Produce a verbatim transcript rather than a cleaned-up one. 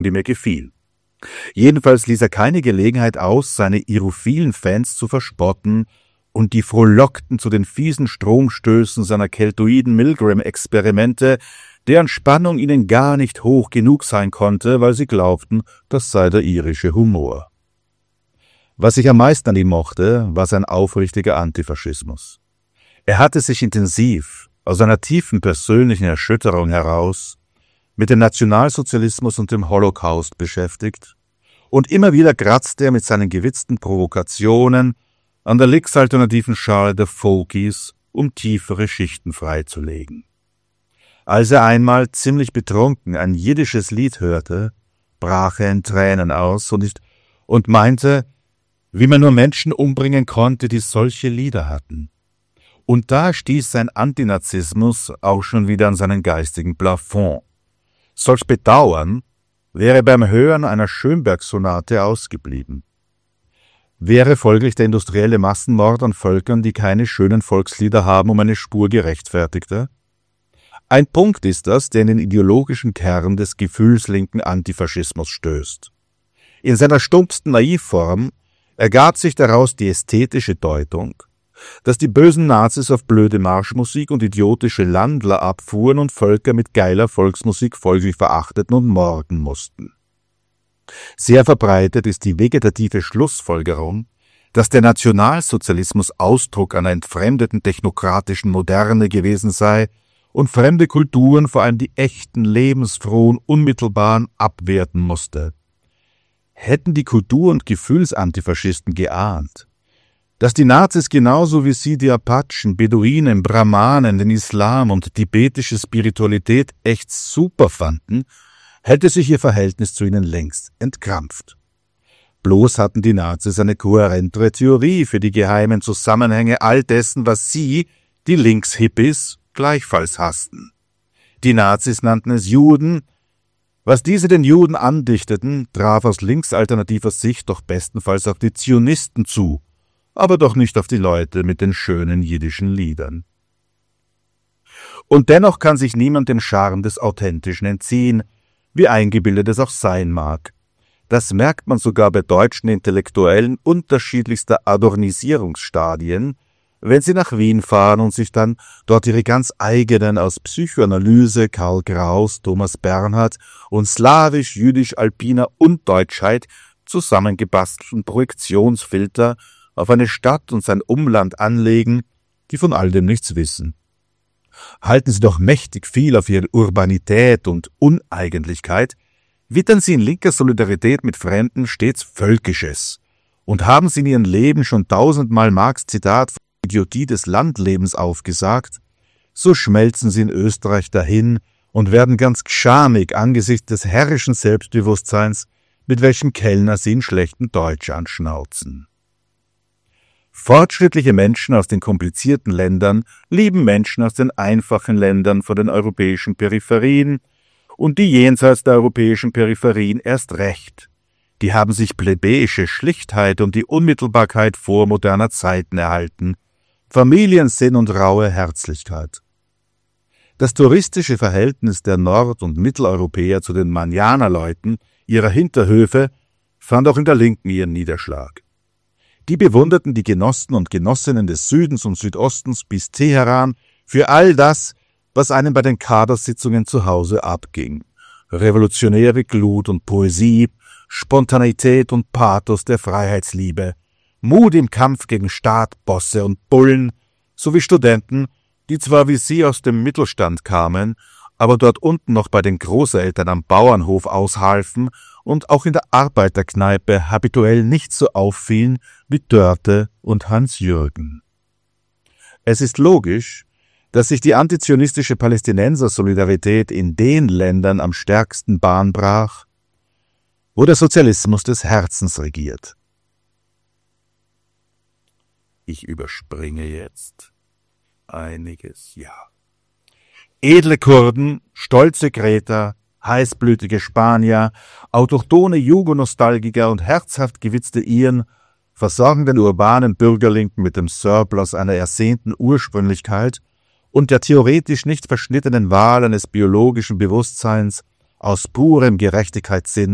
wie mir gefiel. Jedenfalls ließ er keine Gelegenheit aus, seine irophilen Fans zu verspotten, und die frohlockten zu den fiesen Stromstößen seiner keltoiden Milgram-Experimente, deren Spannung ihnen gar nicht hoch genug sein konnte, weil sie glaubten, das sei der irische Humor. Was ich am meisten an ihm mochte, war sein aufrichtiger Antifaschismus. Er hatte sich intensiv, aus einer tiefen persönlichen Erschütterung heraus, mit dem Nationalsozialismus und dem Holocaust beschäftigt, und immer wieder kratzte er mit seinen gewitzten Provokationen an der linksalternativen Schale der Folkies, um tiefere Schichten freizulegen. Als er einmal ziemlich betrunken ein jiddisches Lied hörte, brach er in Tränen aus und, nicht, und meinte, wie man nur Menschen umbringen konnte, die solche Lieder hatten. Und da stieß sein Antinazismus auch schon wieder an seinen geistigen Plafond. Solch Bedauern wäre beim Hören einer Schönberg-Sonate ausgeblieben. Wäre folglich der industrielle Massenmord an Völkern, die keine schönen Volkslieder haben, um eine Spur gerechtfertigter? Ein Punkt ist das, der in den ideologischen Kern des gefühlslinken Antifaschismus stößt. In seiner stumpfsten Naivform ergab sich daraus die ästhetische Deutung, dass die bösen Nazis auf blöde Marschmusik und idiotische Landler abfuhren und Völker mit geiler Volksmusik folglich verachteten und morden mussten. Sehr verbreitet ist die vegetative Schlussfolgerung, dass der Nationalsozialismus Ausdruck einer entfremdeten technokratischen Moderne gewesen sei und fremde Kulturen, vor allem die echten, lebensfrohen, unmittelbaren, abwerten musste. Hätten die Kultur- und Gefühlsantifaschisten geahnt, dass die Nazis genauso wie sie die Apachen, Beduinen, Brahmanen, den Islam und tibetische Spiritualität echt super fanden, hätte sich ihr Verhältnis zu ihnen längst entkrampft. Bloß hatten die Nazis eine kohärentere Theorie für die geheimen Zusammenhänge all dessen, was sie, die Linkshippies, gleichfalls hassten. Die Nazis nannten es Juden. Was diese den Juden andichteten, traf aus linksalternativer Sicht doch bestenfalls auf die Zionisten zu, aber doch nicht auf die Leute mit den schönen jiddischen Liedern. Und dennoch kann sich niemand den Scharen des Authentischen entziehen, wie eingebildet es auch sein mag. Das merkt man sogar bei deutschen Intellektuellen unterschiedlichster Adornisierungsstadien, wenn sie nach Wien fahren und sich dann dort ihre ganz eigenen aus Psychoanalyse, Karl Kraus, Thomas Bernhard und slawisch-jüdisch-alpiner Undeutschheit zusammengebastelten Projektionsfilter auf eine Stadt und sein Umland anlegen, die von all dem nichts wissen. Halten sie doch mächtig viel auf ihre Urbanität und Uneigentlichkeit, wittern sie in linker Solidarität mit Fremden stets Völkisches und haben sie in ihrem Leben schon tausendmal Marx Zitat von der Idiotie des Landlebens aufgesagt, so schmelzen sie in Österreich dahin und werden ganz schamig angesichts des herrischen Selbstbewusstseins, mit welchem Kellner sie in schlechten Deutsch anschnauzen. Fortschrittliche Menschen aus den komplizierten Ländern lieben Menschen aus den einfachen Ländern von den europäischen Peripherien und die jenseits der europäischen Peripherien erst recht. Die haben sich plebejische Schlichtheit und die Unmittelbarkeit vormoderner Zeiten erhalten, Familiensinn und raue Herzlichkeit. Das touristische Verhältnis der Nord- und Mitteleuropäer zu den Manjanerleuten ihrer Hinterhöfe fand auch in der Linken ihren Niederschlag. Die bewunderten die Genossen und Genossinnen des Südens und Südostens bis Teheran für all das, was einem bei den Kadersitzungen zu Hause abging. Revolutionäre Glut und Poesie, Spontaneität und Pathos der Freiheitsliebe, Mut im Kampf gegen Staat, Bosse und Bullen, sowie Studenten, die zwar wie sie aus dem Mittelstand kamen, aber dort unten noch bei den Großeltern am Bauernhof aushalfen und auch in der Arbeiterkneipe habituell nicht so auffielen wie Dörte und Hans-Jürgen. Es ist logisch, dass sich die antizionistische Palästinenser-Solidarität in den Ländern am stärksten Bahn brach, wo der Sozialismus des Herzens regiert. Ich überspringe jetzt einiges, ja. Edle Kurden, stolze Kreter, heißblütige Spanier, autochthone Jugonostalgiker und herzhaft gewitzte Iren versorgen den urbanen Bürgerlinken mit dem Surplus einer ersehnten Ursprünglichkeit und der theoretisch nicht verschnittenen Wahl eines biologischen Bewusstseins aus purem Gerechtigkeitssinn